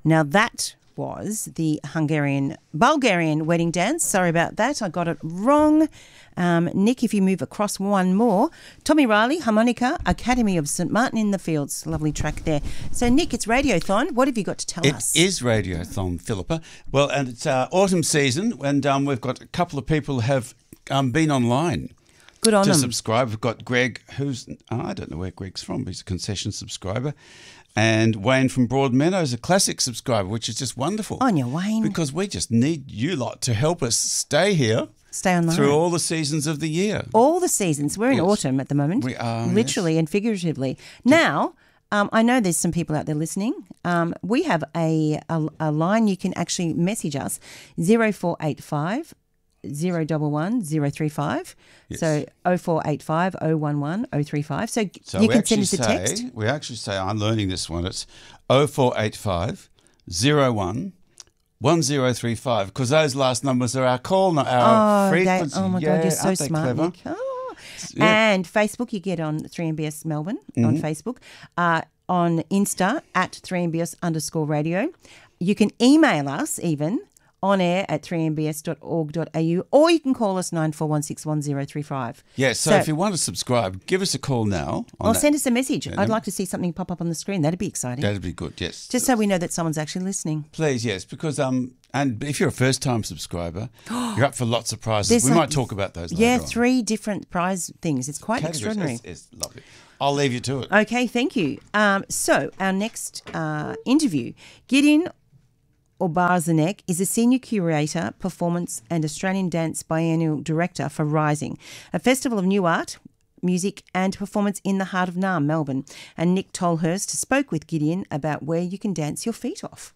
Now that was the Bulgarian wedding dance. Sorry about that. I got it wrong. Nick, if you move across one more. Tommy Riley, harmonica, Academy of St Martin in the Fields. Lovely track there. So, Nick, it's Radiothon. What have you got to tell us? It is Radiothon, Philippa. Well, and it's autumn season, and we've got a couple of people who have been online. Good on to them. subscribe. We've got Greg, who's, I don't know where Greg's from, but he's a concession subscriber. And Wayne from Broadmeadows, a classic subscriber, which is just wonderful. On you, Wayne. Because we just need you lot to help us stay here. Stay online. Through all the seasons of the year. All the seasons. We're in autumn at the moment. We are, literally and figuratively. Now, I know there's some people out there listening. We have a line you can actually message us, 0485 011 035. Yes. So 0485 011 035. So you can send us a text. We actually say, I'm learning this one, it's 0485 01 1035, because those last numbers are our call, our frequency. Oh my God, you're so smart, Nick. Oh. Yeah. And Facebook, you get on 3MBS Melbourne on Facebook. On Insta, at 3MBS_radio. You can email us even on air at 3mbs.org.au, or you can call us 94161035. Yeah, so if you want to subscribe, give us a call now. Or send us a message. I'd like to see something pop up on the screen. That'd be exciting. That'd be good, yes. Just so we know that someone's actually listening. Please, yes, because and if you're a first-time subscriber, you're up for lots of prizes. We might talk about those later on. 3 different prize things. It's quite extraordinary. It's lovely. I'll leave you to it. Okay, thank you. So our next interview, Gideon Obarzanek is a Senior Curator, Performance and Australian Dance Biennial Director for Rising, a festival of new art, music and performance in the heart of Naarm, Melbourne. And Nick Tolhurst spoke with Gideon about where you can dance your feet off.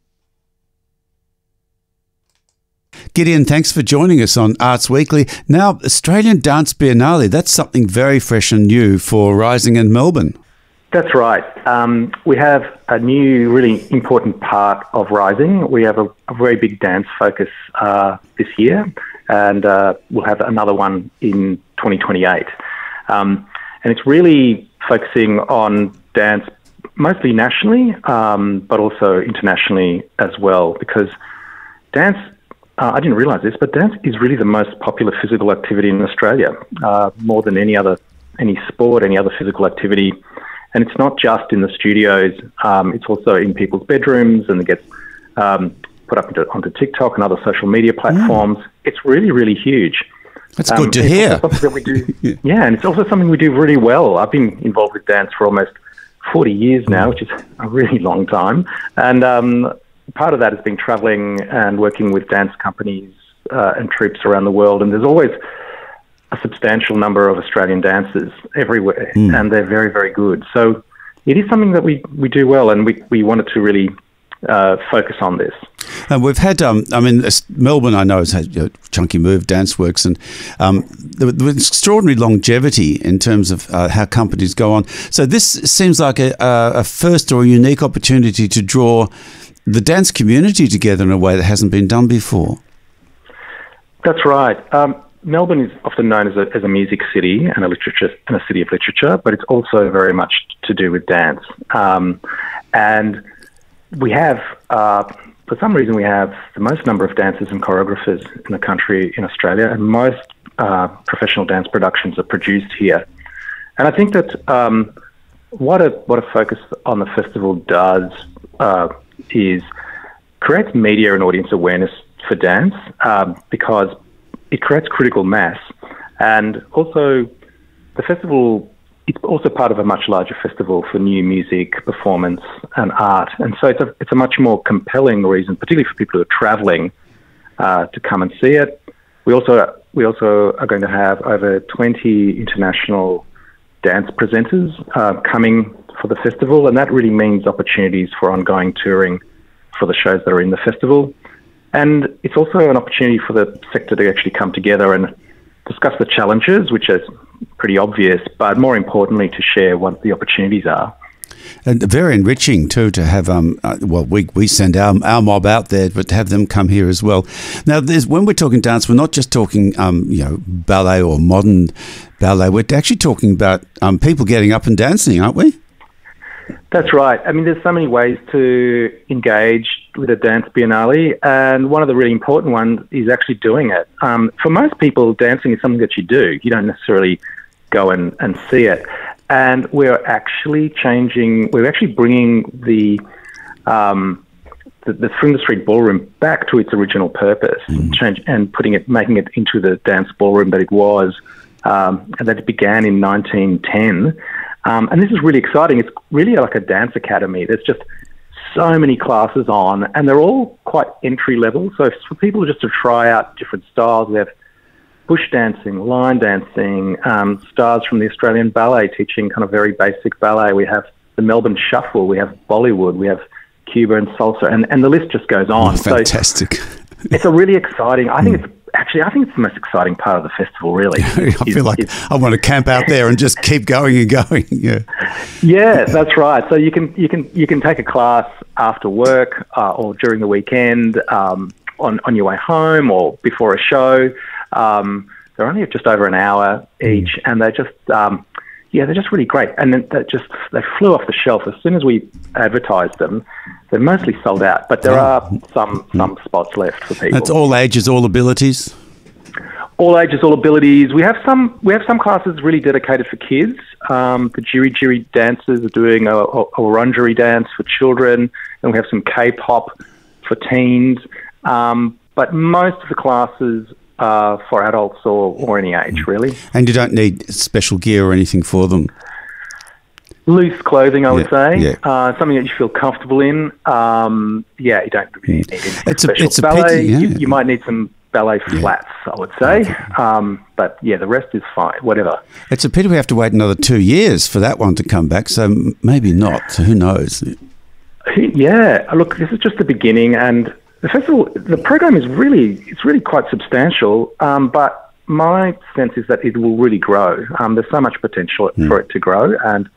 Gideon, thanks for joining us on Arts Weekly. Now, Australian Dance Biennale, that's something very fresh and new for Rising in Melbourne. That's right. We have a new, really important part of Rising. We have a very big dance focus this year, and we'll have another one in 2028. And it's really focusing on dance mostly nationally, but also internationally as well, because dance, I didn't realise this, but dance is really the most popular physical activity in Australia, more than any sport, any other physical activity. And it's not just in the studios, it's also in people's bedrooms, and it gets put up onto TikTok and other social media platforms. It's really, really huge. That's good to hear. That we do, yeah, and it's also something we do really well. I've been involved with dance for almost 40 years now, which is a really long time. And part of that has been travelling and working with dance companies and troupes around the world. And there's always a substantial number of Australian dancers everywhere, and they're very, very good. So it is something that we do well, and we wanted to really focus on this. And we've had, Melbourne, I know, has had Chunky Move, Dance Works, and the extraordinary longevity in terms of how companies go on. So this seems like a first or a unique opportunity to draw the dance community together in a way that hasn't been done before. That's right. Melbourne is often known as a music city and a city of literature, but it's also very much to do with dance. And we have, for some reason, we have the most number of dancers and choreographers in the country in Australia, and most professional dance productions are produced here. And I think that what a focus on the festival does is creates media and audience awareness for dance, because it creates critical mass. And also, the festival, it's also part of a much larger festival for new music, performance and art. And so it's a much more compelling reason, particularly for people who are travelling, to come and see it. We also are going to have over 20 international dance presenters coming for the festival, and that really means opportunities for ongoing touring for the shows that are in the festival. And it's also an opportunity for the sector to actually come together and discuss the challenges, which is pretty obvious, but more importantly, to share what the opportunities are. And very enriching too to have we send our mob out there, but to have them come here as well. Now, when we're talking dance, we're not just talking ballet or modern ballet. We're actually talking about people getting up and dancing, aren't we? That's right. I mean, there's so many ways to engage with a dance biennale, and one of the really important ones is actually doing it. For most people, dancing is something that you do. You don't necessarily go and see it. And we're actually bringing the Flinders Street Ballroom back to its original purpose, and making it into the dance ballroom that it was, and that it began in 1910. And this is really exciting. It's really like a dance academy. There's just so many classes on, and they're all quite entry level. So for people just to try out different styles, we have bush dancing, line dancing, stars from the Australian Ballet teaching kind of very basic ballet. We have the Melbourne Shuffle, we have Bollywood, we have Cuba and salsa, and the list just goes on. Oh, fantastic. So it's a really exciting, I think it's the most exciting part of the festival, really. I feel like I want to camp out there and just keep going and going. Yeah, that's right. So you can take a class after work or during the weekend, on your way home or before a show. They're only just over an hour each, and they're just they're just really great. And then they flew off the shelf as soon as we advertised them. They're mostly sold out, but there are some spots left for people. That's all ages, all abilities. All ages, all abilities. We have some classes really dedicated for kids. The Jiri dancers are doing a Wurundjeri dance for children, and we have some K-pop for teens. But most of the classes are for adults or any age, really. And you don't need special gear or anything for them. Loose clothing, I would say. Yeah. Something that you feel comfortable in. You don't really need anything special. It's a ballet, pity, you might need some ballet flats, I would say. But the rest is fine, whatever. It's a pity we have to wait another 2 years for that one to come back, so maybe not. So who knows? Yeah, look, this is just the beginning, and the festival, the program is really quite substantial, but my sense is that it will really grow. There's so much potential for it to grow, and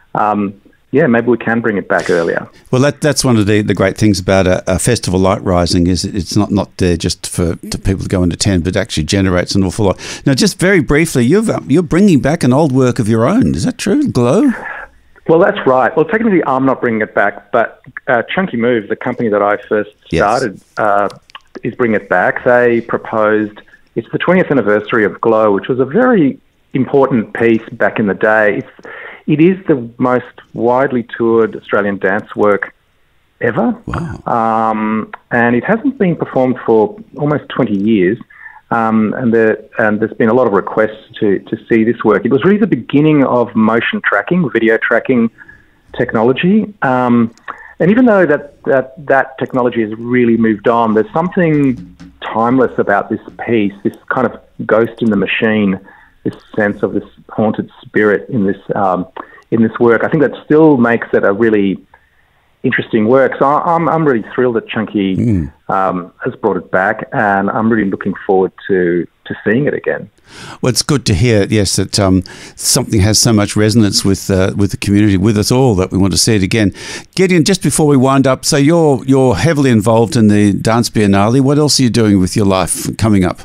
maybe we can bring it back earlier. Well, that's one of the great things about a festival like Rising is it's not there just to people to go and attend, but actually generates an awful lot. Now, just very briefly, you're bringing back an old work of your own. Is that true, Glow? Well, that's right. Well, technically, I'm not bringing it back, but Chunky Move, the company that I first started, is bringing it back. They proposed, it's the 20th anniversary of Glow, which was a very important piece back in the day. It is the most widely toured Australian dance work ever. Wow. And it hasn't been performed for almost 20 years. And there's been a lot of requests to see this work. It was really the beginning of motion tracking, video tracking technology. And even though that technology has really moved on, there's something timeless about this piece, this kind of ghost in the machine, this sense of this haunted spirit in this work. I think that still makes it a really interesting work. So I'm really thrilled that Chunky has brought it back, and I'm really looking forward to seeing it again. Well, it's good to hear, yes, that something has so much resonance with the community, with us all, that we want to see it again. Gideon, just before we wind up, so you're heavily involved in the Dance Biennale. What else are you doing with your life coming up?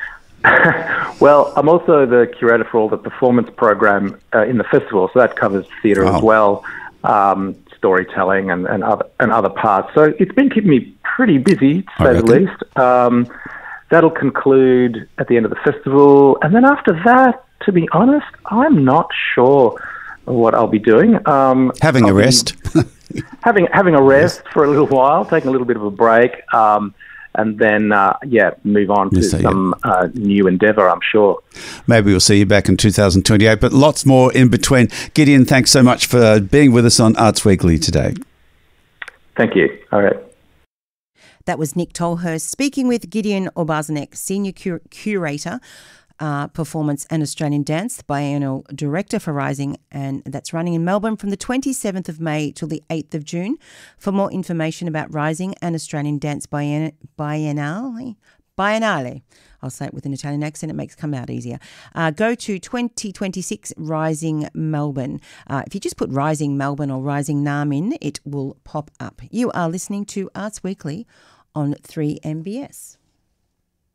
Well, I'm also the curator for all the performance program in the festival, so that covers theatre as well. Storytelling and other parts. So it's been keeping me pretty busy, to say the least. That'll conclude at the end of the festival. And then after that, to be honest, I'm not sure what I'll be doing. Having a rest. having a rest for a little while, taking a little bit of a break. And then, move on to some new endeavour, I'm sure. Maybe we'll see you back in 2028, but lots more in between. Gideon, thanks so much for being with us on Arts Weekly today. Thank you. All right. That was Nick Tolhurst speaking with Gideon Obarzanek, Senior Curator, Performance and Australian Dance, the Biennial Director for Rising, and that's running in Melbourne from the 27th of May till the 8th of June. For more information about Rising and Australian Dance Biennale, I'll say it with an Italian accent, it makes it come out easier. Go to 2026 Rising Melbourne. If you just put Rising Melbourne or Rising Nam in, it will pop up. You are listening to Arts Weekly on 3MBS.